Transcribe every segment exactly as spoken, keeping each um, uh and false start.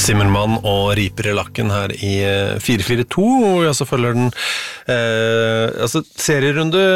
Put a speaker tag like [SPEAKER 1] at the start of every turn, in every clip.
[SPEAKER 1] Zimmermann og Riper i lakken her i fire fire to, og vi også følger den eh, altså serierunde.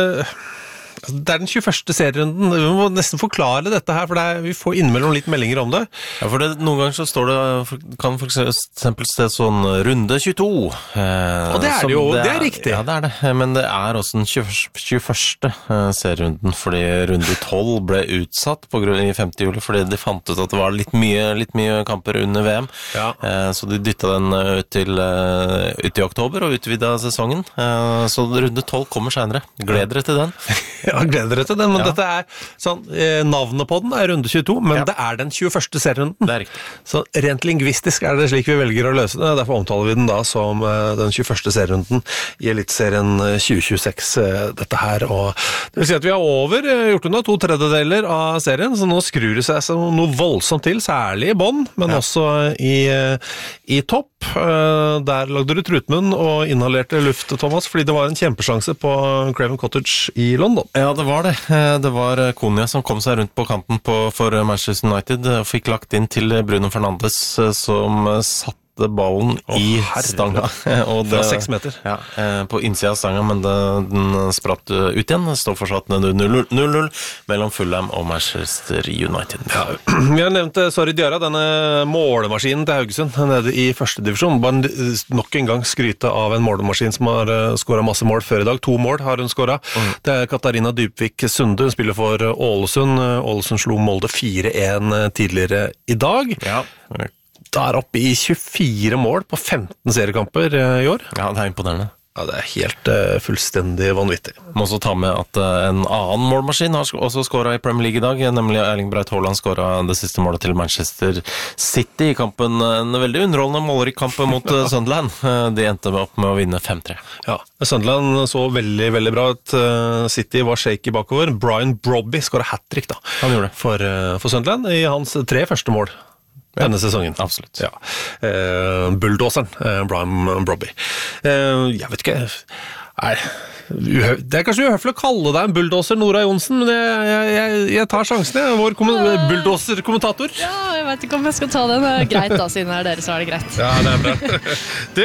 [SPEAKER 1] Det er den tjueførste serierunden. Vi må nesten forklare dette her, for det er, vi får innimellom litt meldinger om det.
[SPEAKER 2] Ja, for det, noen ganger så står det, kan for eksempel sted sånn runde tjueto. Eh,
[SPEAKER 1] og det er det jo, det er, det er riktig.
[SPEAKER 2] Ja, det er det, men det er også den tjueførste serierunden, fordi runde tolv ble utsatt på grunn i femte juli, fordi de fant ut at det var litt mye, litt mye kamper under V M. Ja. Eh, så de dyttet den ut til uh, ut i oktober og utvidet sesongen. Eh, så runde tolv kommer senere. Gleder dere til den?
[SPEAKER 1] Ja, gleder dere til den, men ja. Dette er sånn, eh, navnet på den er runde tjueto, men ja. Det er den tjueførste serierunden.
[SPEAKER 2] Det er riktig.
[SPEAKER 1] Så rent lingvistisk er det slik vi velger å løse det, derfor omtaler vi den da som eh, den tjueførste serierunden i Elitserien tjue tjueseks, eh, dette her, og det vil si at vi har over, eh, gjort unna to tredjedeler av serien, så nå skrur det seg noe voldsomt til, særlig i bånd, men ja. Også i, i topp. Der lagde du trutmunn og inhalerte luft, Thomas, fordi det var en kjempesjanse på Craven Cottage i London.
[SPEAKER 2] Ja, det var det. Det var Konya som kom seg rundt på kanten på, for Manchester United og fikk lagt inn til Bruno Fernandes, som satt ballen oh, i stanga. Og det,
[SPEAKER 1] fra seks meter.
[SPEAKER 2] Ja, på innsida av stanga, men det, den spratt ut igjen. Det står fortsatt null null mellom Fulham og Manchester United.
[SPEAKER 1] Ja, vi har nevnt Sorry Diarra, denne målemaskinen til Haugesund, nede i første divisjon. Bare nok en gang skryte av en målemaskin som har skåret masse mål før i dag. To mål har hun skåret. Mm. Det er Katarina Dybvik Sunde, hun spiller for Ålesund. Ålesund slo Molde fire en tidligere i dag.
[SPEAKER 2] Ja,
[SPEAKER 1] Da er oppe i tjuefire mål på femten seriekamper i år.
[SPEAKER 2] Ja, det er imponerende.
[SPEAKER 1] Ja, det er helt uh, fullstendig vanvittig.
[SPEAKER 2] Må også ta med at uh, en annen målmaskin har også skåret i Premier League i dag, nemlig Erling Braut Haaland skåret det siste målet til Manchester City i kampen, en veldig underholdende målrik kamp mot uh, Sunderland. Uh, de endte opp med å vinne fem tre.
[SPEAKER 1] Ja, Sunderland så veldig, veldig bra ut. Uh, City var shaky bakover. Brian Brobby skåret hat-trick da.
[SPEAKER 2] Han gjorde det.
[SPEAKER 1] For, uh, for Sunderland i hans tre første mål. Denne sesongen.
[SPEAKER 2] Absolutt.
[SPEAKER 1] Ja. Eh, bulldoseren, eh, Brian Brobby. Eh, jeg vet ikke, er, det er kanskje uhøflig å kalle deg en bulldoser, Nora Jonsen, men jeg, jeg, jeg tar sjansen, jeg. Vår bulldoser-kommentator.
[SPEAKER 3] Ja, jeg vet ikke om jeg skal ta den. Det er greit da, siden det er dere, så er det greit.
[SPEAKER 1] Ja, det er bra. Du,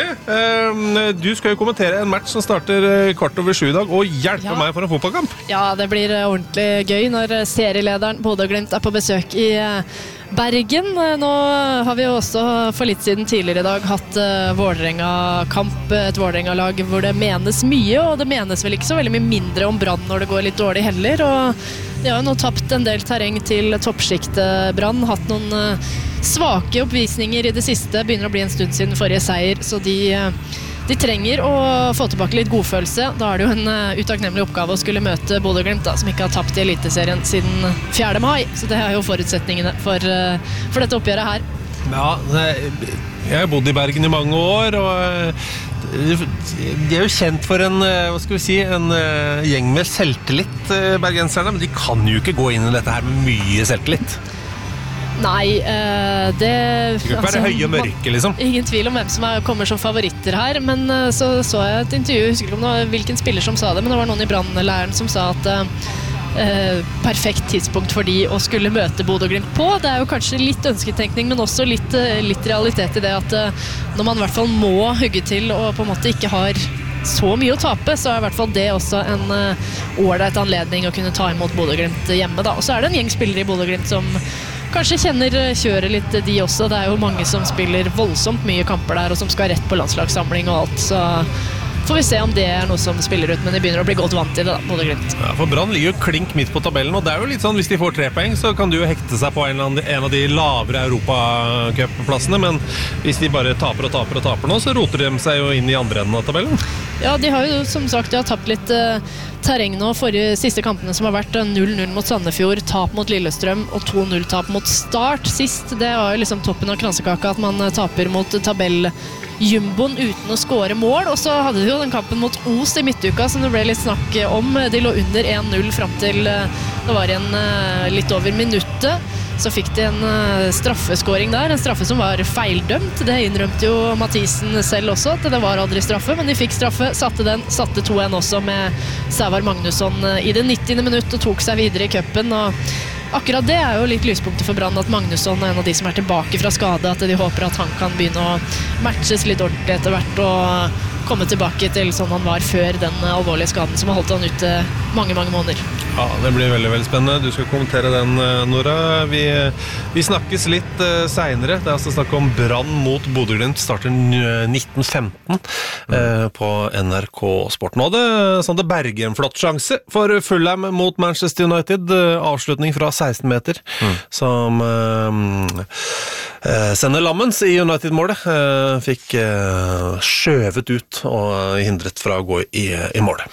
[SPEAKER 1] eh, du skal jo kommentere en match som starter kvart over sju i dag, og hjelpe ja. Meg for en fotballkamp.
[SPEAKER 3] Ja, det blir ordentlig gøy når serielederen Bodø Glimt er på besøk i Bergen. Nå har vi jo også for litt siden tidligere i dag hatt uh, Vålerenga-kamp, et Vålerenga-lag hvor det menes mye, og det menes vel ikke så veldig mye mindre om Brann når det går litt dårlig heller, og de har jo nå tapt en del terreng til toppskiktet Brann, hatt noen uh, svake oppvisninger i det siste, begynner å bli en stund siden forrige seier, så de... Uh, De trenger å få tilbake litt godfølelse. Da er det jo en uh, utakknemlig oppgave å skulle møte Bodø Glimt, da, som ikke har tapt i Eliteserien siden fjerde mai. Så det er jo forutsetningene for, uh, for dette oppgjøret her.
[SPEAKER 1] Ja, jeg har bodd i Bergen i mange år, og de er jo kjent for en, hva skal vi si, en gjeng med selvtillit, bergenserne, men de kan jo ikke gå inn i dette her med mye selvtillit.
[SPEAKER 3] Nei, uh, det...
[SPEAKER 1] Det kan ikke være altså, høye og mørke, liksom.
[SPEAKER 3] Ingen tvil om hvem som er, kommer som favoritter her, men uh, så så jeg et intervju, jeg husker ikke om det var hvilken spiller som sa det, men det var noen i Brann-leiren som sa at uh, uh, perfekt tidspunkt for de å skulle møte Bodø Glimt på. Det er jo kanskje litt ønsketenkning, men også litt, uh, litt realitet i det at uh, når man i hvert fall må hugge til og på en måte ikke har så mye å tape, så er i hvert fall det også en ålreit uh, anledning å kunne ta imot Bodø Glimt hjemme, da. Og så er det en gjeng spillere i Bodø Glimt som kanskje kjenner kjøret litt de også. Det er jo mange som spiller voldsomt mye kamper der, og som skal rett på landslagssamling og alt, så får vi se om det er noe som spiller ut, men de begynner å bli godt vant til det da, Bodø Glimt.
[SPEAKER 1] Ja, for Brann ligger jo klink midt på tabellen, og det er jo litt sånn, hvis de får tre poeng, så kan du jo hekte seg på en, en av de lavere Europacup-plassene, men hvis de bare taper og taper og taper nå, så roter de seg jo inn i andre enden av tabellen.
[SPEAKER 3] Ja, de har jo som sagt, de har tapt litt uh, terreng nå, forrige siste kampene som har vært null null mot Sandefjord, tap mot Lillestrøm og to null tap mot Start. Sist, det var jo liksom toppen av kransekaka at man taper mot tabelljumboen uten å score mål, og så hadde de jo den kampen mot Os i midtuka som det ble litt snakk om. De lå under en null frem til det var en litt over minuttet. Så fikk de en uh, straffeskåring der, en straffe som var feildømt. Det innrømte jo Mathisen selv også, at det var aldri straffe, men de fikk straffe, satte den, satte to en også med Sævar Magnusson uh, i det nittiende minutt og tok seg videre i cupen. Og akkurat det er jo litt lyspunktet for Brann, at Magnusson er en av de som er tilbake fra skade, at de håper at han kan begynne å matches litt ordentlig etter hvert og komme tilbake til sånn han var før den alvorlige skaden som har holdt han ute mange, mange måneder.
[SPEAKER 1] Ja, det blir veldig, veldig spennende. Du skal kommentere den, Nora. Vi, vi snakkes litt uh, senere. Det er altså snakk om Brann mot Bodø Glimt. Starter nitten femten mm. uh, på N R K Sport. Nå hadde Sander Berge en flott sjanse for Fulham mot Manchester United. Uh, avslutning fra seksten meter, mm. som uh, uh, sender Lammens i United-målet. Uh, fikk uh, skjøvet ut og hindret fra å gå i, i målet.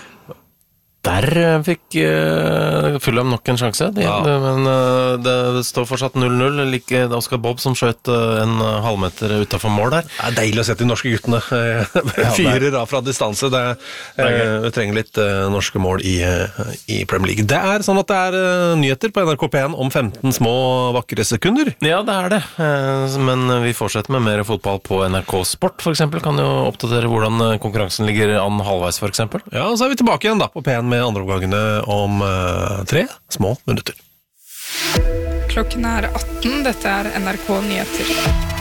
[SPEAKER 2] Der fikk uh, Fulham nok en sjanse, de, ja. men uh, det står fortsatt null null. Like Oscar Bob som skjøt uh, en uh, halvmeter utenfor mål der.
[SPEAKER 1] Det er deilig å se de norske guttene fyrer av fra distanse. Det, uh, vi trenger litt uh, norske mål i, uh, i Premier League. Det er sånn at det er uh, nyheter på N R K P én om femten små vakre sekunder.
[SPEAKER 2] Ja, det er det. Uh, men vi fortsetter med mer fotball på N R K Sport, for eksempel. Kan jo oppdatere hvordan konkurransen ligger an halvveis, for eksempel.
[SPEAKER 1] Ja, og så er vi tilbake igjen da på P én med andre omgangene om uh, tre små minutter.
[SPEAKER 4] Klokken er atten, dette er N R K Nyheter.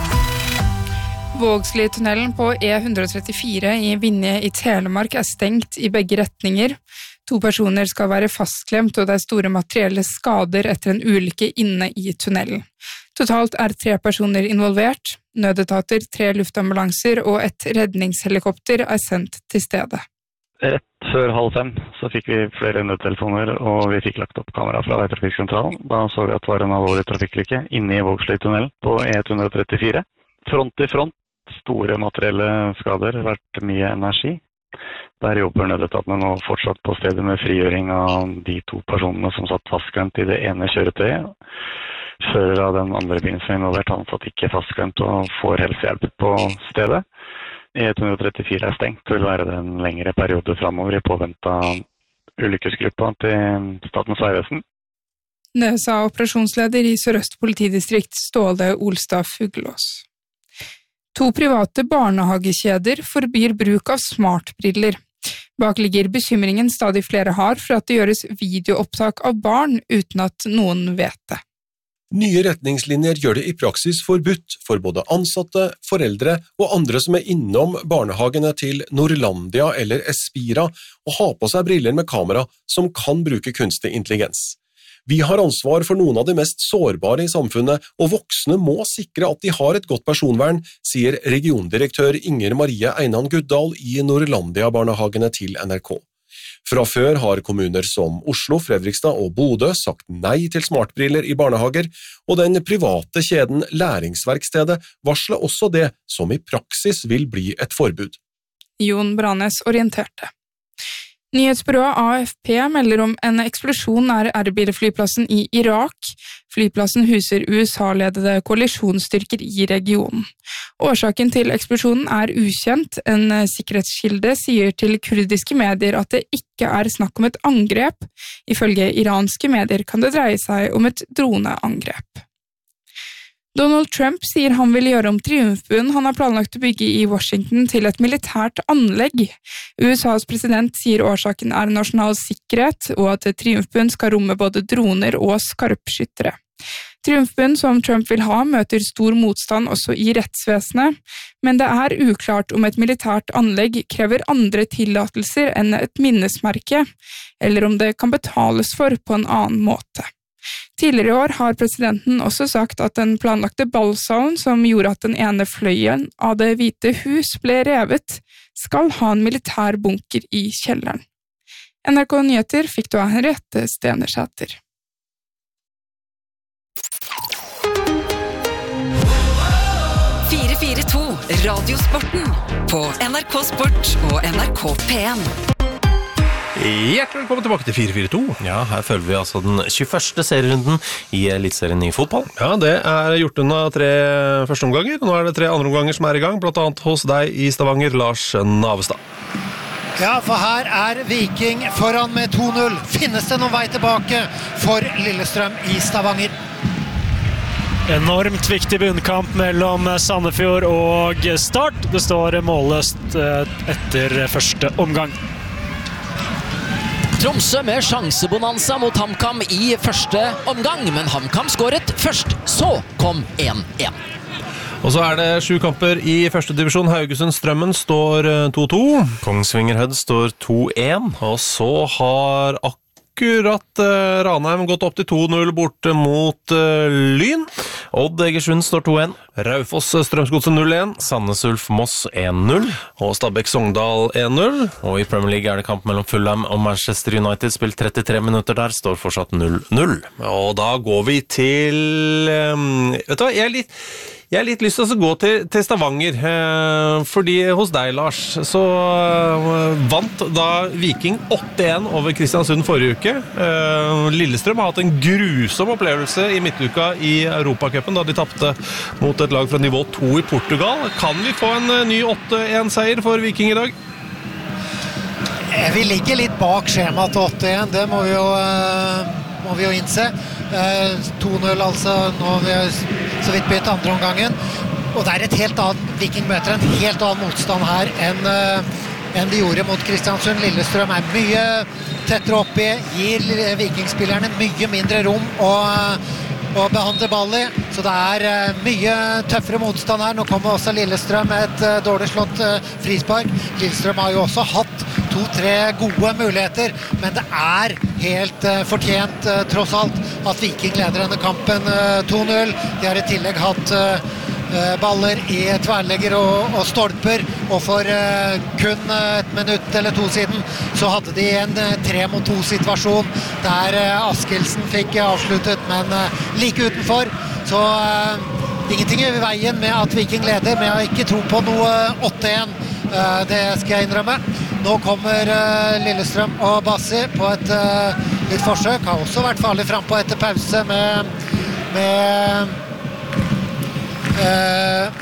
[SPEAKER 4] Vågsli-tunnelen på E ett trettifire i Vinje i Telemark er stengt i begge retninger. To personer skal være fastklemt, og det er store materielle skader etter en ulykke inne i tunnelen. Totalt er tre personer involvert. Nødetater, tre luftambulanser og et redningshelikopter er sendt til stedet.
[SPEAKER 5] Rett før halv fem så fikk vi flere nødtelefoner, og vi fikk lagt opp kamera fra veitrafikksentralen. Da så vi at det var en alvorlig trafikklykke inne i Vågsli-tunnelen på E ett trettifire. Front til front, store materielle skader, vært mye energi. Der jobber nødetatene nå fortsatt på stedet med frigjøring av de to personene som satt fastklemt i det ene kjøretøyet. Fører av den andre bilen som er involvert, han satt ikke fastklemt og får helsehjelp på stedet. E ett trettifire er stengt, det vil være det en lengre periode fremover i påvente av ulykkesgruppa til Statens vegvesen.
[SPEAKER 4] Det sa operasjonsleder i Sør-Øst politidistrikt Ståle Olstad Fuglås. To private barnehagekjeder forbyr bruk av smartbriller. Bak ligger bekymringen stadig flere har for at det gjøres videoopptak av barn uten at noen vet det.
[SPEAKER 6] Nye retningslinjer gjør det i praksis forbudt for både ansatte, foreldre og andre som er innom barnehagene til Norlandia eller Espira å ha på seg briller med kamera som kan bruke kunstig intelligens. Vi har ansvar for noen av de mest sårbare i samfunnet, og voksne må sikre at de har et godt personvern, sier regiondirektør Inger Marie Einan Guddal i Norlandia-barnehagene til N R K. Fra før har kommuner som Oslo, Fredrikstad og Bodø sagt nei til smartbriller i barnehager, og den private kjeden Læringsverkstedet varsler også det som i praksis vil bli et forbud.
[SPEAKER 4] Jon Branes orienterte. Nyhetsbyrået A F P melder om en eksplosjon nær Erbil-flyplassen i Irak. Flyplassen huser U S A-ledede koalisjonsstyrker i regionen. Årsaken til eksplosjonen er ukjent. En sikkerhetskilde sier til kurdiske medier at det ikke er snakk om et angrep. Ifølge iranske medier kan det dreie seg om et droneangrep. Donald Trump sier han vil gjøre om triumfbuen han har planlagt å bygge i Washington til et militært anlegg. U S A's president sier årsaken er nasjonal sikkerhet, og at triumfbuen skal romme både droner og skarpskyttere. Triumfbuen som Trump vil ha møter stor motstand også i rettsvesenet, men det er uklart om et militært anlegg krever andre tillatelser enn et minnesmerke, eller om det kan betales for på en annen måte. Tidligere i år har presidenten også sagt at den planlagte ballsalen som gjorde at den ene fløyen av Det hvite hus ble revet, skal ha en militær bunker i kjelleren. N R K Nyheter fikk du av Henriette Stenersæter.
[SPEAKER 7] fire fire to Radiosporten på N R K Sport og N R K P én.
[SPEAKER 1] Hjertelig velkommen tilbake til fire fire to.
[SPEAKER 2] Ja, her følger vi altså den tjueførste serierunden i Elitserien i fotball.
[SPEAKER 1] Ja, det er gjort unna tre første omganger, og nå er det tre andre omganger som er i gang, blant annet hos deg i Stavanger, Lars Navestad.
[SPEAKER 8] Ja, for her er Viking foran med to null. Finnes det noen vei tilbake for Lillestrøm i Stavanger?
[SPEAKER 9] Enormt viktig bunnkamp mellom Sandefjord og Start. Det står målløst etter første omgang.
[SPEAKER 10] Tromsø med sjansebonanza mot HamKam i første omgang, men HamKam skåret først, så kom én én.
[SPEAKER 1] Og så er det sju kamper i første divisjon. Haugesund-Strømmen står to to.
[SPEAKER 2] Kongsvinger-Hødd står to én.
[SPEAKER 1] Og så har akkurat uh, Ranheim gått opp til to null borte mot uh, Lyn.
[SPEAKER 2] Odd Egersund står to én.
[SPEAKER 1] Raufoss-Strømsgodset null én.
[SPEAKER 2] Sandnes-Ulf-Moss én null.
[SPEAKER 1] Og Stabæk-Sogndal én null.
[SPEAKER 2] Og i Premier League er det kamp mellom Fulham og Manchester United. Spilt trettitre minutter der, står fortsatt null null.
[SPEAKER 1] Og da går vi til um, Vet du hva, jeg er litt Jeg har litt lyst til å gå til, til Stavanger, eh, fordi hos deg, Lars, så eh, vant da Viking åtte én over Kristiansund forrige uke. Eh, Lillestrøm har hatt en grusom opplevelse i midtuka i Europacupen, da de tappte mot et lag fra nivå to i Portugal. Kan vi få en ny åtte én-seier for Viking i dag?
[SPEAKER 8] Vi ligger litt bak skjemaet til åtte én, det må vi jo, må vi jo innse. to null altså, nå har vi så vidt begynt andre omgangen, og det er et helt annet, Viking møter en helt annen motstand her enn, enn de gjorde mot Kristiansund. Lillestrøm er mye tettere oppi, gir Vikingspillerne mye mindre rom og, og behandler ball i, så det er mye tøffere motstand her. Nå kommer også Lillestrøm med et dårlig slått frispark. Lillestrøm har jo også hatt to-tre gode muligheter, men det er helt uh, fortjent uh, tross alt at Viking leder denne kampen uh, to null. De har i tillegg hatt uh, uh, baller i tverrlegger og, og stolper, og for uh, kun uh, et minutt eller to siden så hadde de en uh, tre mot to situasjon der uh, Askildsen fikk uh, avsluttet, men uh, like utenfor, så uh, ingenting i veien med at Viking leder, men jeg har ikke tro på noe åtte én. Uh, det skal jeg innrømme. Nå kommer uh, Lillestrøm og Bassi på et uh, litt forsøk. Har også vært farlig frem på etter pause med, med, uh,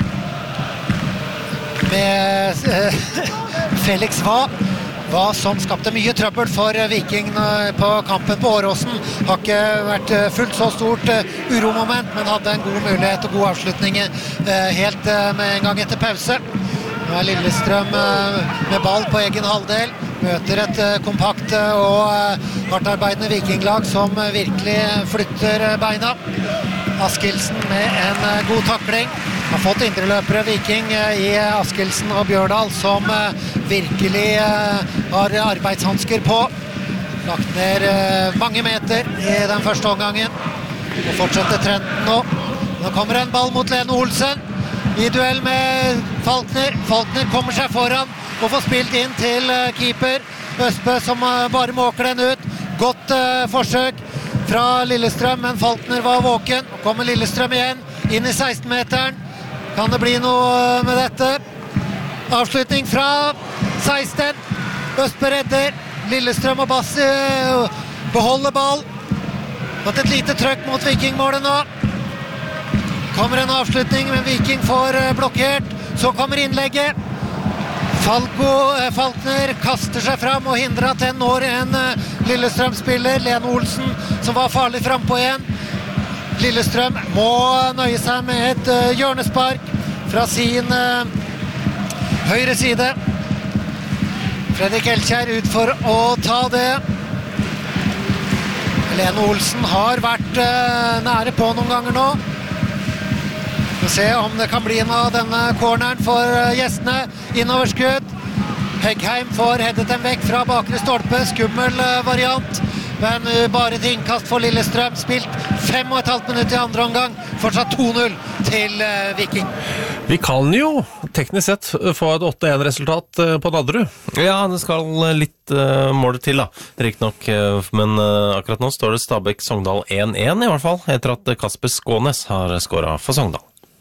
[SPEAKER 8] med uh, Felix Hva. Hva som skapte mye trøbbel for Viking på kampen på Åråsen. Har ikke vært fullt så stort uh, uromoment, men hadde en god mulighet og god avslutning uh, helt uh, med en gang etter pause. Nå er Lillestrøm med ball på egen halvdel, møter et kompakt og hardtarbeidende vikinglag som virkelig flytter beina. Askildsen med en god takling. Har fått indreløpere Viking i Askildsen og Bjørdal som virkelig har arbeidshandsker på. Lagt ned mange meter i den første omgangen og fortsetter trenden nå. Nå kommer en ball mot Lene Olsen i duell med Falkner. Falkner kommer seg foran og får spilt inn til keeper Østbø, som bare måker den ut. Godt uh, forsøk fra Lillestrøm, men Falkner var våken. Nå kommer Lillestrøm igjen inn i seksten-meteren. Kan det bli noe med dette? Avslutning fra seksten. Østbø redder. Lillestrøm og Bassi beholder ball. Fått et lite trøkk mot Vikingmålet nå. Kommer en avslutning, men Viking får blokkert. Så kommer innlegget. Falko, eh, Falkner kaster seg fram og hindrer at den når en eh, Lillestrøm-spiller, Lene Olsen, som var farlig frempå igjen. Lillestrøm må nøye seg med et eh, hjørnespark fra sin eh, høyre side. Fredrik Elkjær ut for å ta det. Lene Olsen har vært eh, nære på noen ganger nå. Vi får se om det kan bli noe av denne corneren for gjestene. Innoverskudd. Heggheim får headet den vekk fra bakre stolpe. Skummel variant, men bare til innkast for Lillestrøm. Spilt fem og et halvt minutt i andre omgang. Fortsatt to null til Viking.
[SPEAKER 1] Vi kan jo teknisk sett få et åtte én-resultat på Nadderud.
[SPEAKER 2] Ja, det skal litt uh, målet til da, riktig nok. Men uh, akkurat nå står det Stabæk-Sogndal én én i hvert fall, etter at Kasper Skånes har skåret for Sogndal.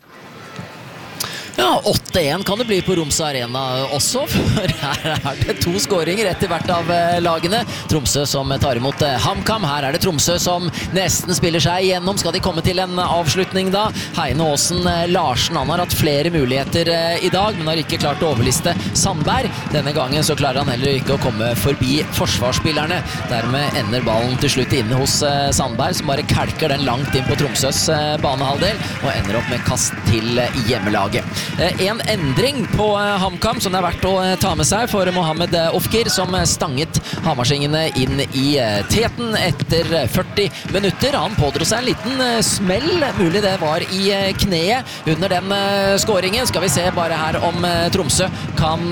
[SPEAKER 10] Ja, åtte én kan det bli på Romsø Arena også, for her er det to skåringer etter hvert av lagene. Tromsø som tar imot HamKam. Her er det Tromsø som nesten spiller seg igjennom. Skal de komme til en avslutning da? Heine Aasen Larsen, han har hatt flere muligheter i dag, men har ikke klart å overliste Sandberg. Denne gangen så klarer han heller ikke å komme forbi forsvarsspillerne. Dermed ender ballen til slutt inne hos Sandberg, som bare kalker den langt inn på Tromsøs banehalvdel, og ender opp med kast til hjemmelaget. En endring på HamKam som det er verdt å ta med seg for Mohammed Ofkir, som stanget hamarsingene inn i teten etter førti minutter. Han pådro seg en liten smell, mulig det var i kneet under den skåringen. Skal vi se bare her om Tromsø kan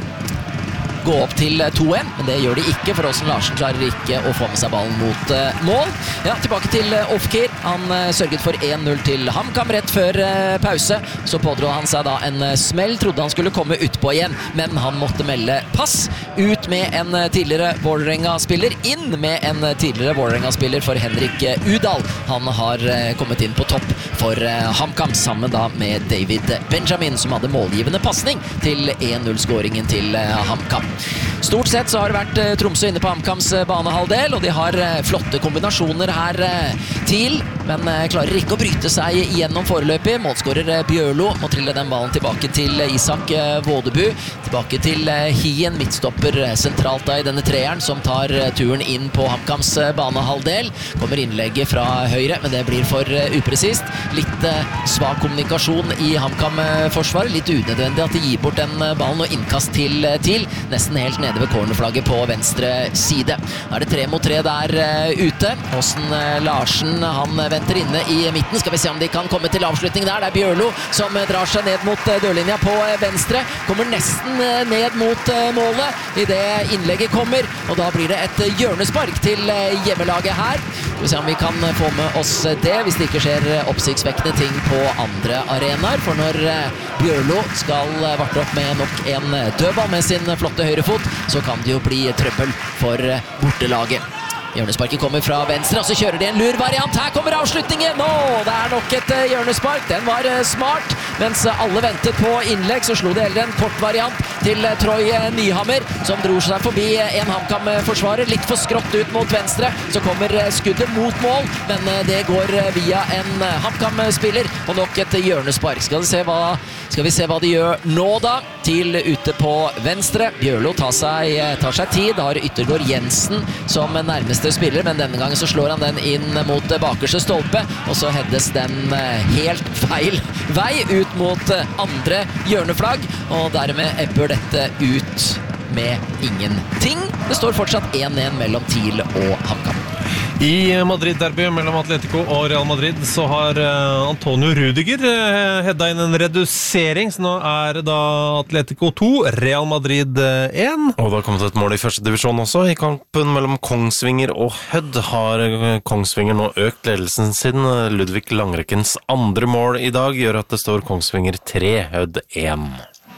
[SPEAKER 10] gå opp til to en, men det gjør de ikke, for Åsen Larsen klarer ikke å få med seg ballen mot uh, mål. Ja, tilbake til uh, Ofkir. Han uh, sørget for en null til HamKam rett før uh, pause. Så pådro han seg da en uh, smell, trodde han skulle komme ut på igjen, men han måtte melde pass. Ut med en uh, tidligere Vålerenga-spiller, inn med en uh, tidligere Vålerenga-spiller for Henrik uh, Udal. Han har uh, kommet inn på topp for uh, HamKam, sammen da med David Benjamin, som hadde målgivende passning til en null-skåringen til uh, HamKam. Stort sett så har det vært eh, Tromsø inne på HamKams eh, banehalvdel, og de har eh, flotte kombinasjoner her eh, til, men eh, klarer ikke å bryte seg igjennom foreløpig. Målskårer eh, Bjørlo må trille den ballen tilbake til eh, Isak eh, Vådebu, tilbake til eh, Hien, midtstopper eh, sentralt da i denne treeren, som tar eh, turen inn på HamKams eh, banehalvdel. Kommer innlegget fra høyre, men det blir for eh, upresist. Litt eh, svak kommunikasjon i HamKam-forsvaret, litt unødvendig at de gir bort den eh, ballen og innkast til eh, til. Nesten helt nede ved cornerflagget på venstre side. Nå er det tre mot tre der uh, ute. Åsen uh, Larsen, han uh, venter inne i midten. Skal vi se om de kan komme til avslutning der. Det er Bjørlo som uh, drar seg ned mot uh, dørlinja på uh, venstre. Kommer nesten uh, ned mot uh, målet i det innlegget kommer. Og da blir det et uh, hjørnespark til uh, hjemmelaget her. Skal vi se om vi kan uh, få med oss uh, det, hvis det ikke skjer uh, oppsiktsvekkende ting på andre arenaer. For når uh, Bjørlo skal uh, varte opp med nok en uh, dødball med sin flotte høyrefot, så kan det jo bli trøbbel for bortelaget. Hjørnesparket kommer fra venstre, og så kjører de en lur variant. Her kommer avslutningen! Nå, det er nok et hjørnespark. Den var smart. Mens alle ventet på innlegg, så slo det heller en kort variant til Troy Nyhammer, som dro seg forbi en HamKam-forsvarer. Litt for skrått ut mot venstre. Så kommer skuddet mot mål, men det går via en HamKam-spiller, og nok et hjørnespark. Skal vi se hva, skal vi se hva de gjør nå da? Til ute på venstre. Bjørlo tar seg, tar seg tid. Har Yttergård Jensen som nærmeste spiller, men denne gangen så slår han den inn mot bakerste stolpe, og så heades den helt feil vei ut mot andre hjørneflagg, og dermed ebber dette ut med ingenting. Det står fortsatt en en mellom TIL og HamKam.
[SPEAKER 1] I Madrid-derby mellom Atletico og Real Madrid så har Antonio Rudiger hedda inn en redusering, så nå er det da Atletico to, Real Madrid én.
[SPEAKER 2] Og det har kommet et mål i første divisjon også. I kampen mellom Kongsvinger og Hødd har Kongsvinger nå økt ledelsen sin. Ludvig Langrekkens andre mål i dag gjør at det står Kongsvinger tre, Hødd én.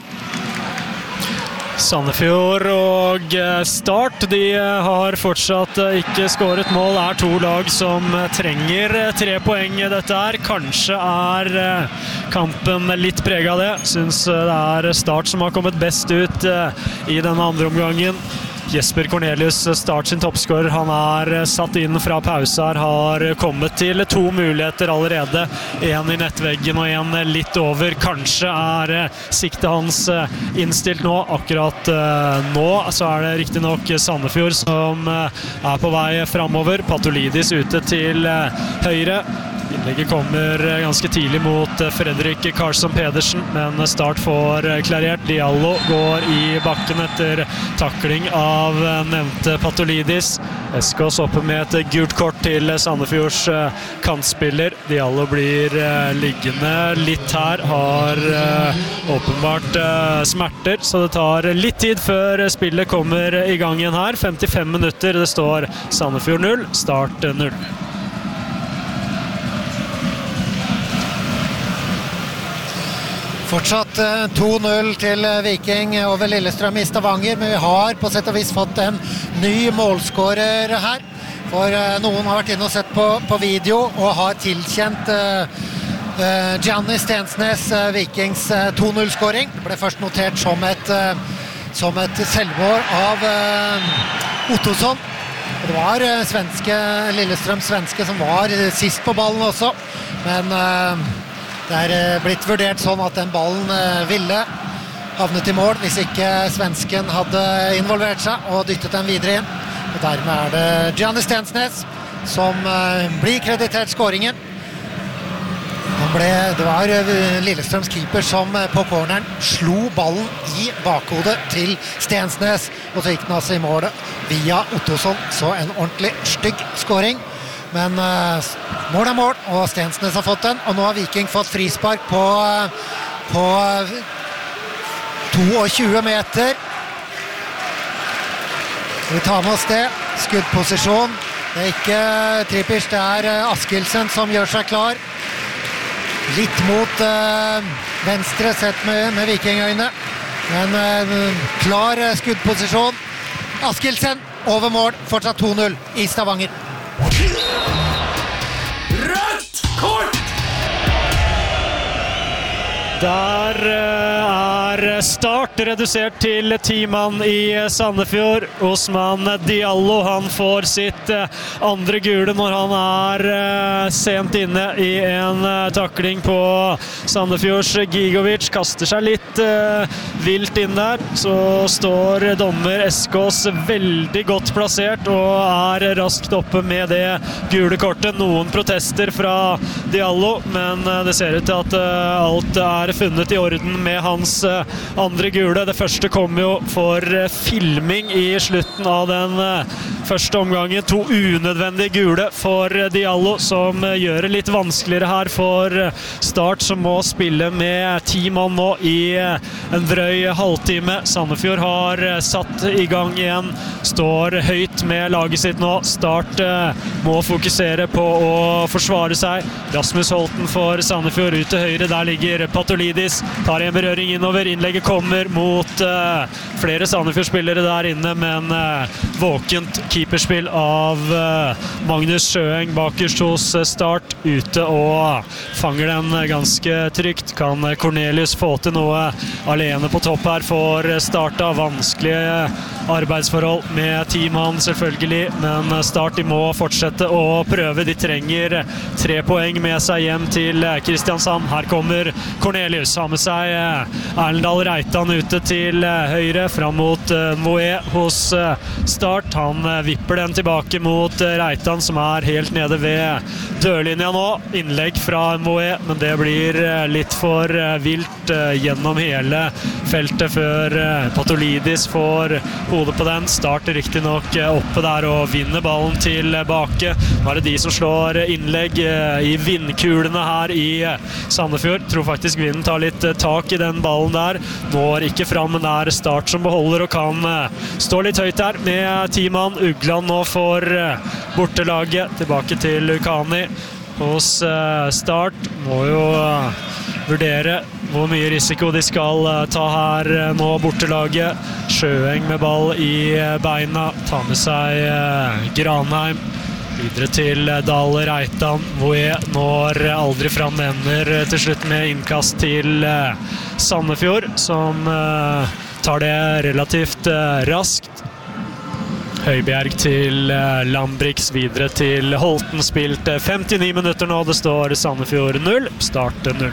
[SPEAKER 9] Sandefjord og Start, de har fortsatt ikke skåret mål. Er to lag som trenger tre poeng i dette her. Kanskje er kampen litt preget av det. Synes det er Start som har kommet best ut i denne andre omgangen. Jesper Cornelius, Start sin toppskårer, han er satt inn fra pause her, har kommet til to muligheter allerede. En i nettveggen og en litt over. Kanskje er siktet hans innstilt nå. Akkurat nå så er det riktig nok Sandefjord som er på vei fremover. Patolidis ute til høyre. Innlegget kommer ganske tidlig mot Fredrik Karlsson Pedersen, men Start får klarert. Diallo går i bakken etter takling av nevnte Patolidis. Eskås oppe med et gult kort til Sandefjords kantspiller. Diallo blir liggende litt her, har åpenbart smerter, så det tar litt tid før spillet kommer i gang igjen her. femtifem minutter, det står Sandefjord null, Start null.
[SPEAKER 8] Fortsatt to null til Viking over Lillestrøm i Stavanger, men vi har på sett og vis fått en ny målskårer her. For noen har vært inne og sett på, på video og har tilkjent uh, uh, Gianni Stensnes, uh, Vikings uh, to null-skåring. Det ble først notert som et, uh, som et selvmål av uh, Ottosson. Det var uh, svenske, Lillestrøm svenske som var uh, sist på ballen også, men uh, det er blitt vurdert sånn at den ballen ville havnet i mål hvis ikke svensken hadde involvert seg og dyttet den videre inn. Og dermed er det Gianni Stensnes som blir kreditert skåringen. Han ble, det var Lillestrøms keeper som på corneren slo ballen i bakhodet til Stensnes, og så gikk den altså i målet via Ottosson, så en ordentlig stygg scoring. Men uh, mål er mål, og Stensnes har fått den, og nå har Viking fått frispark på, uh, på uh, tjueto meter. Vi tar med oss det, skuddposisjon. Det er ikke Trippic, det er uh, Askildsen som gjør seg klar. Litt mot uh, venstre sett med, med Vikingøyne, men uh, klar uh, skuddposisjon. Askildsen over mål, fortsatt to null i Stavanger.
[SPEAKER 9] Rødt kort! Der er Start redusert til ti mann i Sandefjord. Osman Diallo, han får sitt andre gule når han er sent inne i en takling på Sandefjords Gigovic. Kaster seg litt vilt inn der. Så står dommer Eskås veldig godt plassert og er raskt oppe med det gule kortet. Noen protester fra Diallo, men det ser ut til at alt er funnet i orden med hans andre gule. Det første kom jo for filming i slutten av den første omgangen. To unødvendige gule for Diallo, som gjør det litt vanskeligere her for Start, som må spille med ti mann nå i en drøy halvtime. Sandefjord har satt i gang igjen, står høyt med laget sitt nå. Start må fokusere på å forsvare seg. Rasmus Holten for Sandefjord ut til høyre, der ligger Patolidis, tar en berøring innover, innlegget kommer mot uh, flere Sandefjord-spillere der inne, men uh, våkent keeperspill av uh, Magnus Sjøeng bakerst hos uh, Start, ute og fanger den uh, ganske trygt. Kan uh, Cornelius få til noe alene på topp her for uh, Start, av vanskelige arbeidsforhold med teammann selvfølgelig, men uh, Start de må fortsette å prøve. De trenger uh, tre poeng med seg hjem til uh, Kristiansand. Her kommer Cornelius, har med seg Erlendal Reitan ute til høyre, fram mot Moe hos Start. Han vipper den tilbake mot Reitan, som er helt nede ved dørlinja nå. Innlegg fra Moe, men det blir litt for vilt gjennom hele feltet før Patolidis får hodet på den. Start riktig nok oppe der og vinner ballen tilbake. Nå er det de som slår innlegg i vindkulene her i Sandefjord. Tror faktisk vinden tar litt tak i den ballen der. Når ikke fram, men er Start som beholder og kan stå litt høyt der med teammann. Ugland nå for bortelaget. Tilbake til Lukani hos Start. Må jo vurdere hvor mye risiko de skal ta her nå, bortelaget. Sjøeng med ball i beina. Ta med seg Granheim. Videre til Dahl Reitan. Voe når aldri fram, ender til slutt med innkast til Sandefjord, som tar det relativt raskt. Høibjerg til Lambrix, videre til Holten. Spilt femtini minutter nå. Det står Sandefjord null, Start null.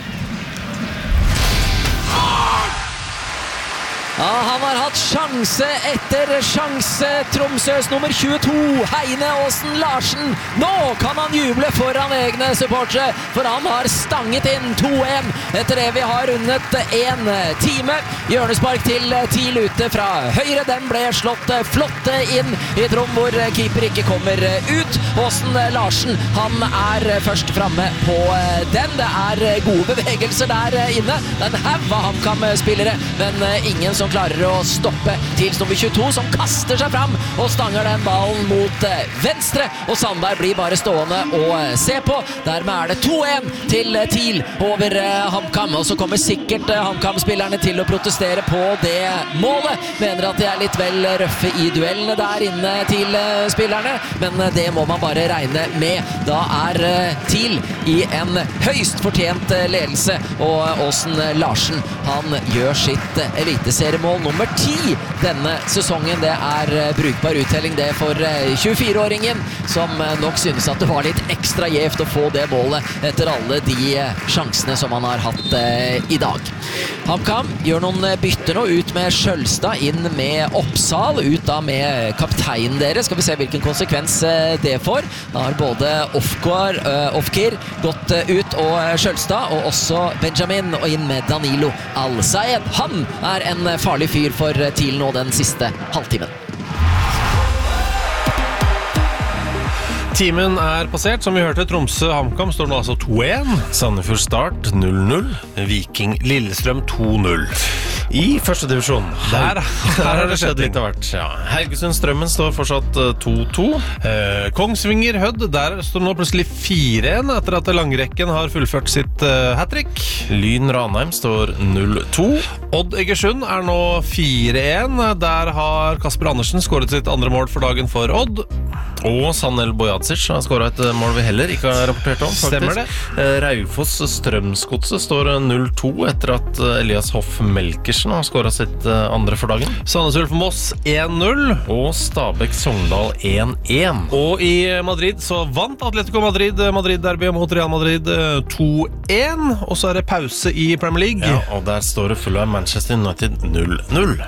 [SPEAKER 10] Ja, han har hatt sjanse etter sjanse. Tromsøs nummer tjueto, Heine Aasen Larsen. Nå kan han juble foran egne supportere, for han har stanget inn to en etter det vi har rundet en time. Hjørnespark til TIL ute fra høyre. Den ble slått flott inn i et rom hvor keeper ikke kommer ut. Aasen Larsen, han er først fremme på den. Det er gode bevegelser der inne. Det er en haug av HamKam-spillere, men ingen som klarer å stoppe TILs nummer tjueto, som kaster seg fram og stanger den ballen mot venstre, og Sandberg blir bare stående og se på. Dermed er det to en til TIL over HamKam, og så kommer sikkert HamKam-spillerne til å protestere på det målet. Mener at de er litt vel røffe i duellene der inne til spillerne, men det må man bare regne med. Da er TIL i en høyst fortjent ledelse, og Aasen Larsen, han gjør sitt eliteseriemål nummer ti denne sesongen. Det er brukbar uttelling det for tjuefire-åringen, som nok synes at det var litt ekstra gjevt å få det målet etter alle de sjansene som han har hatt fortsatt eh, i dag. HamKam gjør noen bytter nå, ut med Skjølstad, inn med Oppsal, ut da med kapteinen deres. Skal vi se hvilken konsekvens eh, det får. Da har både Ofkar, eh, Ofkir gått eh, ut, og Skjølstad, og også Benjamin, og inn med Danilo Al-Sayed. Han er en farlig fyr for TIL nå den siste halvtimen.
[SPEAKER 1] Timen er passert, som vi hørte. Tromsø-HamKam står nå altså to én.
[SPEAKER 2] Sandefjord Start null null.
[SPEAKER 1] Viking Lillestrøm to null.
[SPEAKER 2] I første divisjon.
[SPEAKER 1] Der, der har det skjedd
[SPEAKER 2] litt av hvert. Ja. Haugesund-Strømmen står fortsatt to to.
[SPEAKER 1] Eh, Kongsvinger-Hødd, der står nå plutselig fire én etter at Langrekken har fullført sitt uh, hat-trick.
[SPEAKER 2] Lyn-Ranheim står null to.
[SPEAKER 1] Odd-Egersund er nå fire én. Der har Kasper Andersen skåret sitt andre mål for dagen for Odd.
[SPEAKER 2] Og Sanel Bojadzic har skåret et mål vi heller ikke har rapportert om, faktisk.
[SPEAKER 1] Stemmer det.
[SPEAKER 2] Raufoss Strømsgodset står null to etter at Elias Hoff Melkersen har skåret sitt andre for dagen.
[SPEAKER 1] Sandnes Ulf Moss én null.
[SPEAKER 2] Og Stabæk Sogndal én én.
[SPEAKER 1] Og i Madrid så vant Atletico Madrid Madrid-derby mot Real Madrid to én. Og så er det pause i Premier League.
[SPEAKER 2] Ja, og der står det fulle Manchester United null null.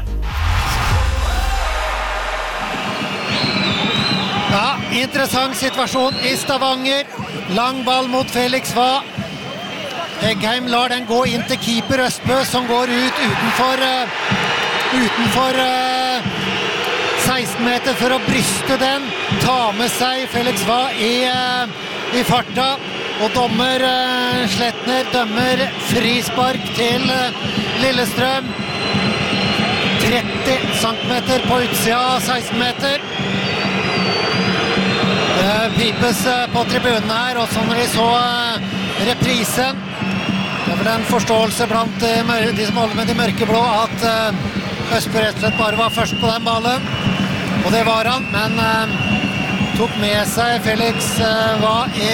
[SPEAKER 8] Ja, interessant situasjon i Stavanger. Lang ball mot Felix Hva. Eggheim lar den gå inn til keeper Østbø, som går ut utenfor uh, utenfor uh, seksten meter for å bryste den. Ta med seg Felix Hva i, uh, i farta. Og dommer uh, Slettner dømmer frispark til uh, Lillestrøm. tretti centimeter på utsida av seksten meter. Pipes på tribunen her, og så når de så reprisen, det er vel en forståelse blant de som holder med de mørkeblå at Østbø rett og slett bare var først på den ballen, og det var han, men tok med seg Felix Hva i,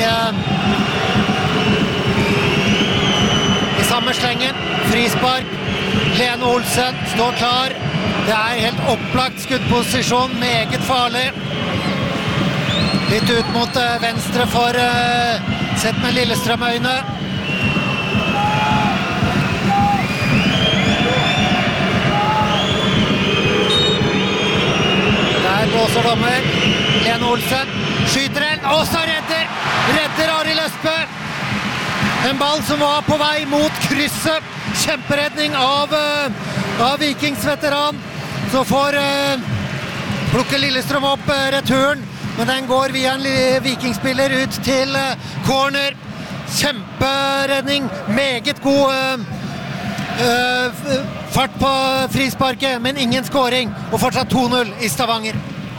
[SPEAKER 8] i samme slengen. Frispark. Lene Olsen står klar. Det er helt opplagt skuddposisjon, meget farlig. Litt ut mot uh, venstre for uh, sett med Lillestrøm-øyne. Der blåser dommer. Lene Olsen skyter den, og så redder! Redder Arild Østbø! En ball som var på vei mot krysset. Kjemperedning av, uh, av Vikings veteran. Så får uh, plukke Lillestrøm opp uh, returen. Men den går via en vikingspiller ut til corner. Kjemperedning, meget god uh, uh, fart på frisparket, men ingen scoring. Og fortsatt to null i Stavanger.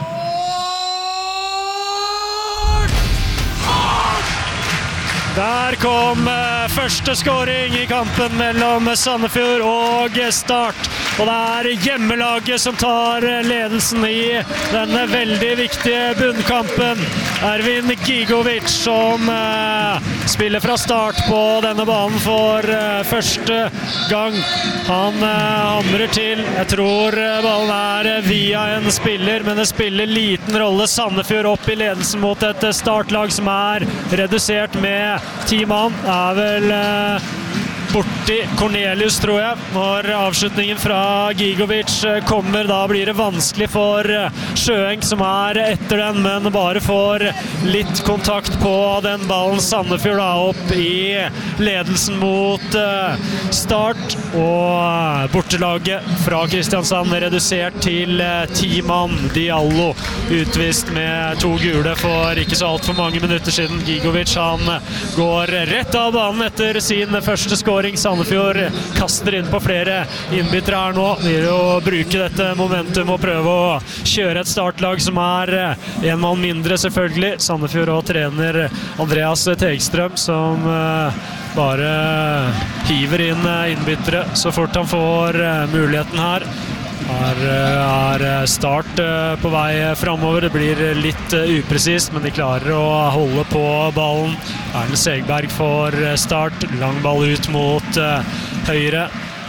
[SPEAKER 9] Der kom uh, første scoring i kampen mellom Sandefjord og Start. Og det er hjemmelaget som tar ledelsen i denne veldig viktige bunnkampen. Ervin Gigovic som uh, spiller fra start på denne banen for uh, første gang. Han uh, hamrer til. Jeg tror uh, ballen er uh, via en spiller, men det spiller liten rolle. Sandefjord opp i ledelsen mot et uh, startlag som er redusert med ti mann. Det er vel... Uh, borti Cornelius, tror jeg. Når avslutningen fra Gigovic kommer, da blir det vanskelig for Sjøeng, som er etter den, men bare får litt kontakt på den ballen. Sandefjord da opp i ledelsen mot Start, og bortelaget fra Kristiansand redusert til ti mann. Diallo utvist med to gule for ikke så alt for mange minutter siden. Gigovic, han går rett av banen etter sin første skåring. Sandefjord kaster inn på flere innbyttere her nå. Det gir å bruke dette momentum og prøve å kjøre et startlag som er en mann mindre, selvfølgelig. Sandefjord og trener Andreas Tegstrøm, som bare hiver inn innbyttere så fort han får muligheten her. Her er Start på vei fremover. Det blir litt upresist, men de klarer å holde på ballen. Erlend Segberg for Start. Lang ball ut mot høyre.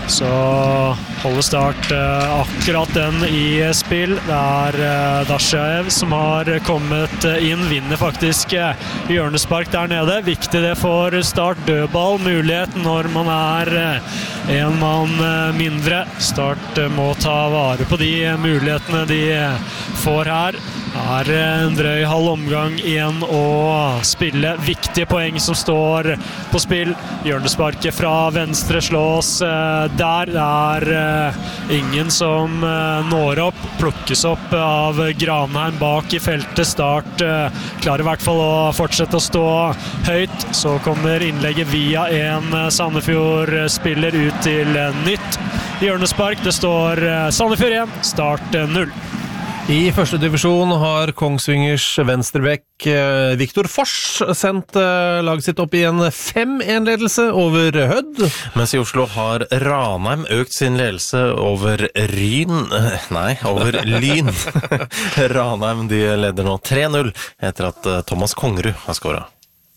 [SPEAKER 9] så holder Start uh, akkurat den i spill. Det er uh, Dashaev som har kommet inn, vinner faktisk uh, hjørnespark der nede. Viktig det for Start, dødball, mulighet når man er uh, en mann uh, mindre. Start uh, må ta vare på de uh, mulighetene de uh, får her. Det er en drøy halv omgang igjen å spille. Viktige poeng som står på spill. Hjørnesparket fra venstre slås uh, der. Det er uh, ingen som uh, når opp. Plukkes opp av Granheim bak i feltet. Start uh, klarer i hvert fall å fortsette å stå høyt. Så kommer innlegget via en uh, Sandefjord-spiller ut til uh, nytt hjørnespark. Det står uh, Sandefjord igjen, Start uh, null.
[SPEAKER 1] I første divisjon har Kongsvingers venstrebekk Viktor Fors sendt laget sitt opp i en fem en ledelse over Hødd.
[SPEAKER 2] Mens i Oslo har Ranheim økt sin ledelse over Ryn, nei, over Lyn. Ranheim de leder nå tre null etter at Thomas Kongerud har skåret.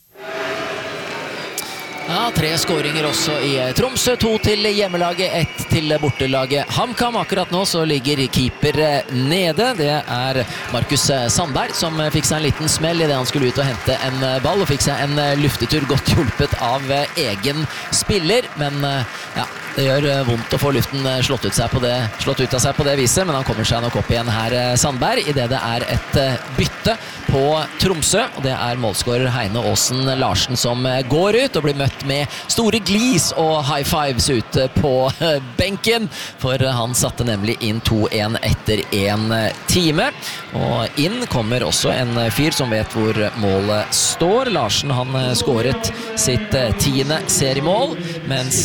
[SPEAKER 10] Ja, tre skåringer også i Tromsø, to til hjemmelaget, ett til bortelaget HamKam. Akkurat nå så ligger keeper nede. Det er Markus Sandberg som fikk seg en liten smell i det han skulle ut og hente en ball, og fikk seg en luftetur godt hjulpet av egen spiller. Men ja, det gjør vondt å få luften slått ut, seg på det, slått ut av seg på det viset, men han kommer seg nok opp igjen her, Sandberg, i det det er et bytte på Tromsø. Og det er målskårer Heine Aasen Larsen som går ut og blir møtt med store glis og high fives ute på benken, for han satte nemlig inn to en etter en time. Og inn kommer også en fyr som vet hvor målet står. Larsen, han skåret sitt tiende seriemål, mens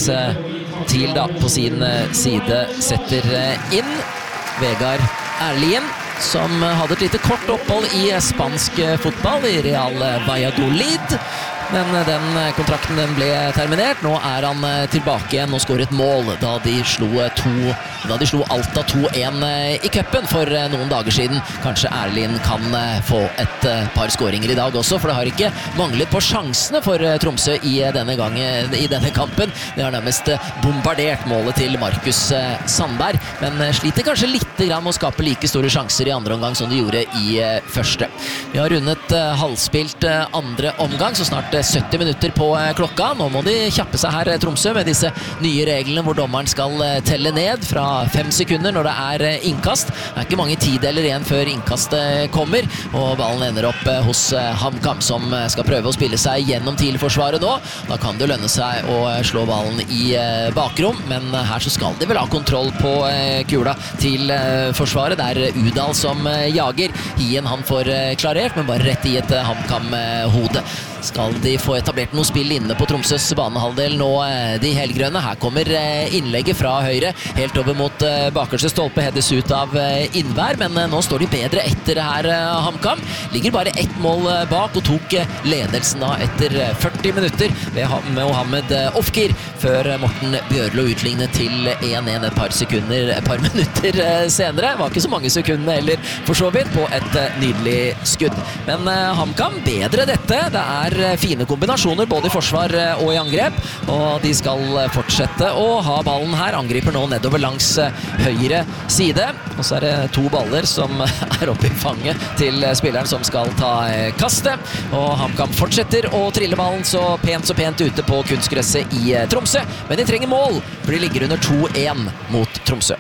[SPEAKER 10] TIL da på sin side setter inn Vegard Erlien, som hadde et lite kort opphold i spansk fotball i Real Valladolid. Men den kontrakten den ble terminert. Nå er han tilbake igjen og skåret mål da de slo, to, da de slo Alta to en i cupen for noen dager siden. Kanskje Erlien kan få et par skåringer i dag også, for det har ikke manglet på sjansene for Tromsø i denne, gangen, i denne kampen. Det har nærmest bombardert målet til Markus Sandberg, men sliter kanskje litt grann med å skape like store sjanser i andre omgang som de gjorde i første. Vi har rundet halvspilt andre omgang, så snart sytti minutter på klokka. Nå må de kjappe seg her, Tromsø, med disse nye reglene hvor dommeren skal telle ned fra fem sekunder når det er innkast. Det er ikke mange tideler igjen før innkastet kommer, og ballen ender opp hos HamKam, som skal prøve å spille seg gjennom TIL-forsvaret nå. Da kan det lønne seg å slå ballen i bakrom, men her så skal de vel ha kontroll på kula til forsvaret. Det er Udal som jager. Hien han får klarert, men bare rett i et HamKam-hode. Skal de få etablert noe spill inne på Tromsøs banehalvdel nå, de helgrønne? Her kommer innlegget fra høyre, helt over mot bakerste stolpe, heades ut av innvær, men nå står de bedre etter her, HamKam. Ligger bare ett mål bak og tok ledelsen da etter førti minutter ved Mohammed Ofkir, før Morten Bjørlo utlignet til en en et par sekunder, et par minutter senere. Det var ikke så mange sekundene heller, for så vidt, på et nydelig skudd. Men HamKam bedre dette. Det er fine kombinasjoner både i forsvar og i angrep, og de skal fortsette å ha ballen her. Angriper nå nedover langs høyre side, og så er det to baller som er oppe i fanget til spilleren som skal ta kastet, og HamKam fortsetter å trille ballen så pent så pent ute på kunstgresset i Tromsø, men de trenger mål, for de ligger under to en mot Tromsø.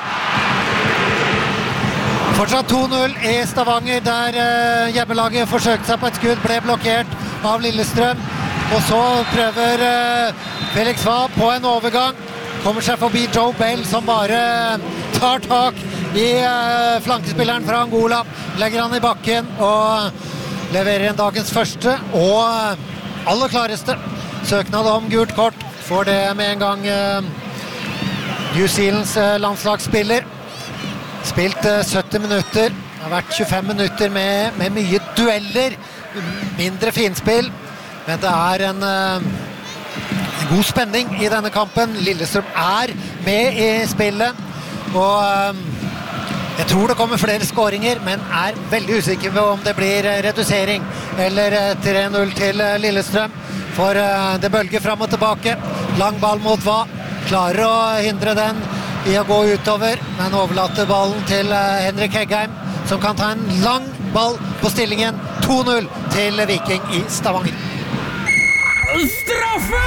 [SPEAKER 8] Fortsatt to null i Stavanger, der uh, hjemmelaget forsøkte seg på et skudd, ble blokkert av Lillestrøm, og så prøver uh, Felix Hva på en overgang, kommer seg forbi Joe Bell, som bare tar tak i uh, flankespilleren fra Angola, legger han i bakken og leverer en dagens første og uh, aller klareste søknad om gult kort. Får det med en gang uh, New Zealands uh, landslagsspiller. Spilt uh, sytti minutter, det har vært tjuefem minutter med, med mye dueller, mindre finspill, men det er en, uh, en god spenning i denne kampen. Lillestrøm er med i spillet, og uh, jeg tror det kommer flere skåringer, men er veldig usikker på om det blir redusering eller uh, tre null til uh, Lillestrøm, for uh, det bølger frem og tilbake. Lang ball mot Hva, klarer å hindre den i å gå utover, men overlater ballen til Henrik Heggheim, som kan ta en lang ball på stillingen. to null til Viking i Stavanger.
[SPEAKER 10] Straffe!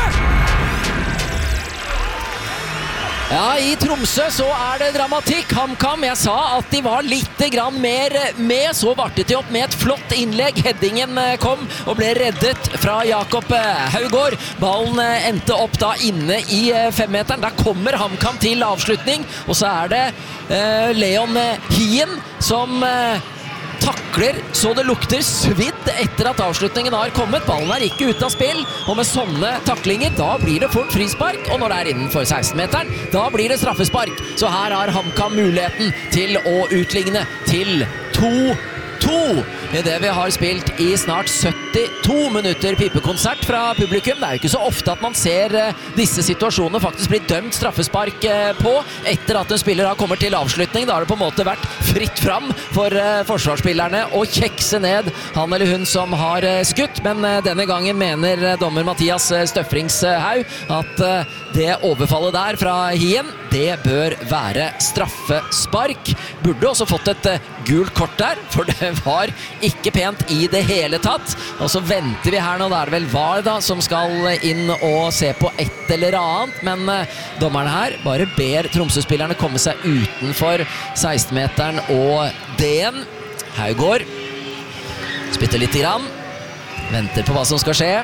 [SPEAKER 10] Ja, i Tromsø så er det dramatikk. HamKam, jeg sa at de var litt grann mer med, så vartet de opp med et flott innlegg. Headingen kom og ble reddet fra Jakob Haugård. Ballen endte opp da inne i femmeteren. Der kommer HamKam til avslutning, og så er det eh, Leon Hien som eh, takler så det lukter svidd etter at avslutningen har kommet. Ballen er ikke ute av spill, og med sånne taklinger da blir det fort frispark, og når det er innenfor seksten-meteren da blir det straffespark. Så her har HamKam muligheten til å utligne til to to i det vi har spilt i snart syttito minutter pipekonsert fra publikum. Det er jo ikke så ofte at man ser disse situasjonene faktisk bli dømt straffespark på etter at en spiller har kommet til avslutning. Da har det på en måte vært fritt fram for forsvarsspillerne å kjekse ned han eller hun som har skutt, men denne gangen mener dommer Mathias Støfringshaug at det overfallet der fra Hien, det bør være straffespark. Burde også fått et gult kort der, for det var ikke pent i det hele tatt. Og så venter vi her nå, da er det vel V A R da, som skal inn og se på et eller annet, men dommerne her bare ber Tromsø-spillerne komme seg utenfor seksten-meteren og D-en. Haugård spytter litt grann, venter på hva som skal skje.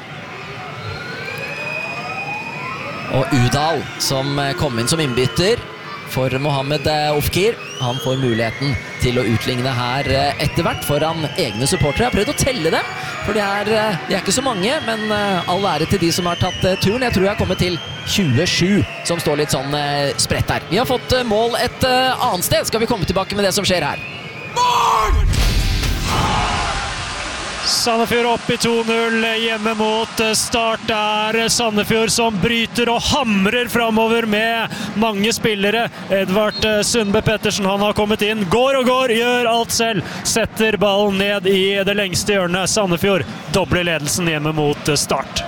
[SPEAKER 10] Og Udal som kom inn som innbytter for Mohammed Ofkir. Han får muligheten til å utligne her etter hvert foran egne supportere. Jeg har prøvd å telle dem, for de er, de er ikke så mange, men all ære til de som har tatt turen. Jeg tror jeg har kommet til tjuesju, som står litt sånn spredt her. Vi har fått mål et annet sted. Skal vi komme tilbake med det som skjer her? Mål!
[SPEAKER 9] Sandefjord opp i to null hjemme mot Start. Der Sandefjord som bryter og hamrer fremover med mange spillere. Edvard Sundbe Pettersen, han har kommet inn, går og går, gjør alt selv, setter ballen ned i det lengste hjørnet. Sandefjord dobler ledelsen hjemme mot Start.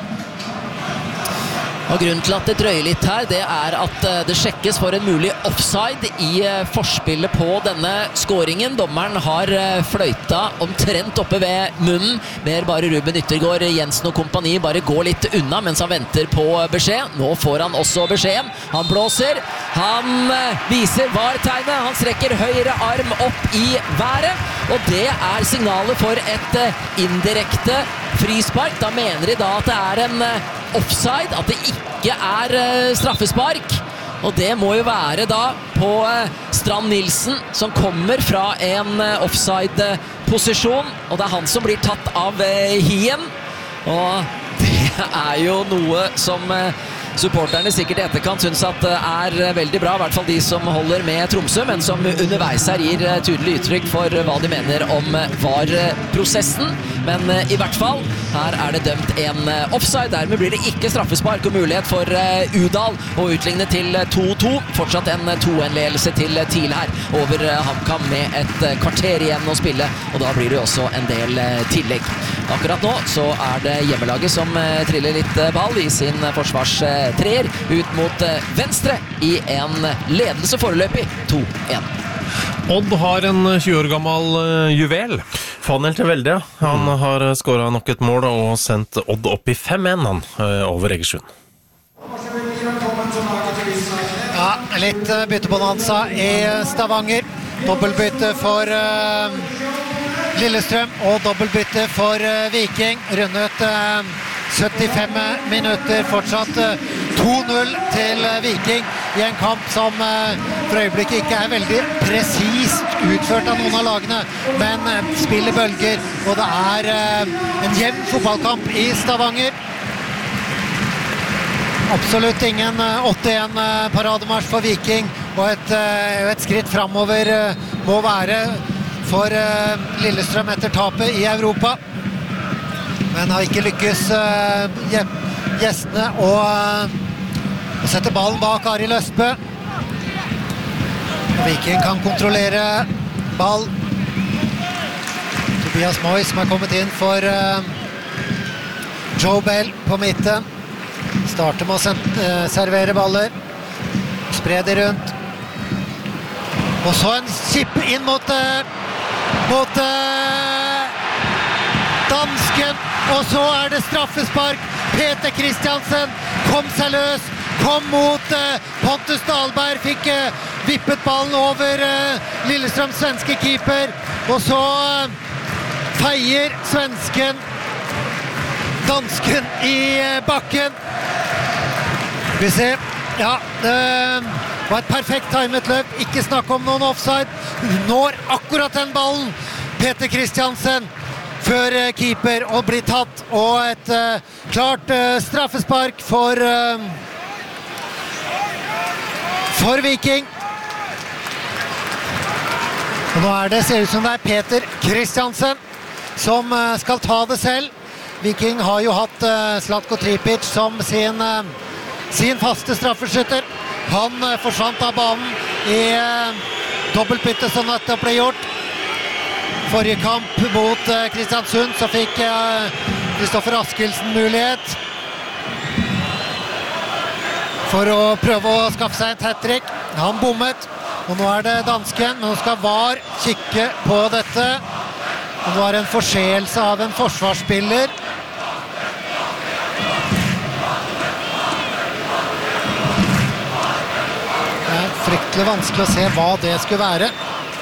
[SPEAKER 10] Og grunnen til at det drøyer litt her, det er at det sjekkes for en mulig offside i forspillet på denne scoringen. Dommeren har fløyta omtrent oppe ved munnen. Ber bare Ruben Yttergård Jensen og kompani bare gå litt unna mens han venter på beskjed. Nå får han også beskjeden. Han blåser, han viser V A R-tegnet, han strekker høyre arm opp i været, og det er signalet for et indirekte frispark. Da mener de da at det er en offside, at det ikke er straffespark, og det må jo være da på Strand Nilsen som kommer fra en offside-posisjon, og det er han som blir tatt av Hien, og det er jo noe som supporterne sikkert i etterkant synes at er veldig bra, i hvert fall de som holder med Tromsø, men som underveis her gir tydelig uttrykk for hva de mener om V A R-prosessen. Men i hvert fall, her er det dømt en offside. Dermed blir det ikke straffespark og mulighet for Udal å utligne til to to. Fortsatt en to en-ledelse til TIL her over HamKam med et kvarter igjen å spille, og da blir det også en del tillegg. Akkurat nå så er det hjemmelaget som triller litt ball i sin forsvarstreer ut mot venstre i en ledelse foreløpig to en.
[SPEAKER 1] Odd har en tjue år gammel juvel.
[SPEAKER 2] Fanel til Velde, ja. Han mm. har skåret nok et mål og sendt Odd opp i fem en han, over Egersund.
[SPEAKER 8] Ja, litt byttebonanza i Stavanger. Dobbeltbytte for uh, Lillestrøm og dobbeltbytte for uh, Viking. Rundet uh, syttifem minutter, fortsatt uh, to null til uh, Viking i en kamp som uh, for øyeblikket ikke er veldig presist utført av noen av lagene, men uh, spiller bølger, og det er uh, en jevn fotballkamp i Stavanger. Absolutt ingen uh, åtte en uh, parademarsj for Viking, og et, uh, et skritt fremover uh, må være for uh, Lillestrøm etter tapet i Europa. Men har ikke lykkes uh, gjestene å, uh, å sette ballen bak Arild Østbø. Viking kan kontrollere ball. Tobias Moy som har kommet inn for uh, Joe Bell på midten. Starter med å servere baller. sprer de rundt. Og så en chip inn mot, mot dansken, og så er det straffespark. Peter Christiansen kom seg løs, kom mot Pontus Dahlberg, fikk vippet ballen over Lillestrøms svenske keeper, og så feier svensken dansken i bakken. Skal vi se, ja, det var et perfekt timet løp, ikke snakk om noen offside, når akkurat den ballen, Peter Christiansen, før keeper og blir tatt, og et uh, klart uh, straffespark for uh, for Viking. Og nå er det, ser ut som det er Peter Christiansen som uh, skal ta det selv. Viking har jo hatt uh, Zlatko Tripic som sin, uh, sin faste straffeskytter. Han uh, forsvant av banen i uh, dobbeltbytte som nettopp ble gjort. Forrige kamp mot uh, Kristiansund så fikk Kristoffer uh, Askildsen mulighet for å prøve å skaffe seg en hat-trick. Han bommet, og nå er det dansken, men nå skal V A R kikke på dette. Det var en forseelse av en forsvarsspiller. Det er fryktelig vanskelig å se hva det skulle være.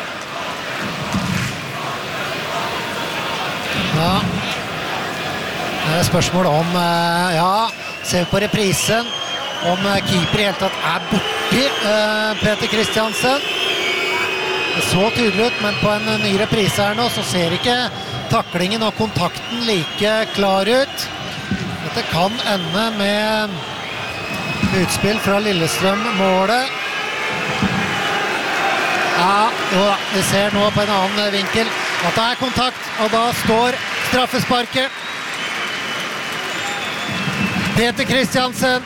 [SPEAKER 8] Ja, det er spørsmål om, ja, ser vi på reprisen, om keeper i hele tatt er borti Peter Christiansen. Det så tydelig ut, men på en ny reprise her nå, så ser ikke taklingen og kontakten like klar ut. Dette kan ende med utspill fra Lillestrøm-målet. Ja, jo, vi ser nå på en annen vinkel at det er kontakt, og da står straffesparket. Peter Christiansen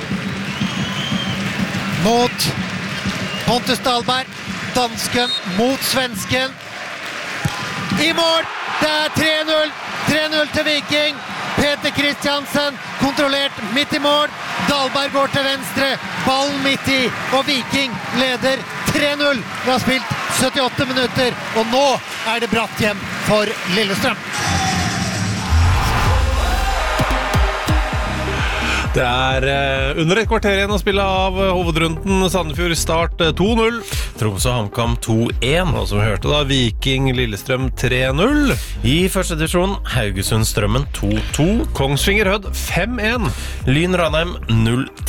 [SPEAKER 8] mot Pontus Dahlberg, dansken mot svensken. I mål! Det er tre null! tre null til Viking. Peter Christiansen kontrollert midt i mål. Dahlberg går til venstre, ballen midt i, og Viking leder tre null. Vi har spilt syttiåtte minutter, og nå er det bratt hjem for Lillestrøm.
[SPEAKER 1] Det er eh, under et kvarter igjen å spille av hovedrunden. Sandefjord start eh, to null.
[SPEAKER 2] Tromsø HamKam to én.
[SPEAKER 1] Og som vi hørte da, Viking Lillestrøm tre null.
[SPEAKER 2] I første divisjon, Haugesund Strømmen to to.
[SPEAKER 1] Kongsvinger Hødd fem én.
[SPEAKER 2] Lyn Ranheim null